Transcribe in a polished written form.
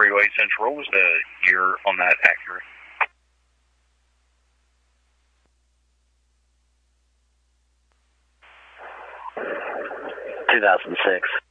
Freeway Central. What was the year on that Acura? 2006.